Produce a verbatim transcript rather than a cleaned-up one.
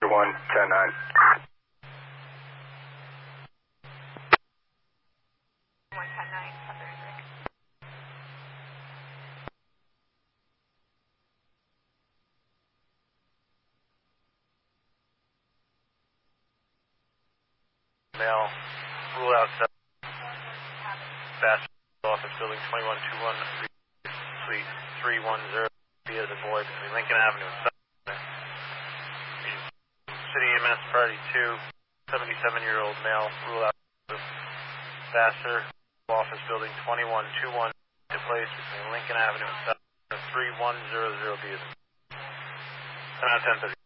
one, ten nine. one ten nine, thirty-six. Male, rule out seven. Fast office building twenty-one twenty-one, suite three one zero, B as a boy, between Lincoln Avenue and South. City of Municipality two, seventy-seven-year-old male, rule out Vassar, office building twenty-one twenty-one, to place between Lincoln Avenue and South, three one zero zero, B as a boy. ten out of ten thirty.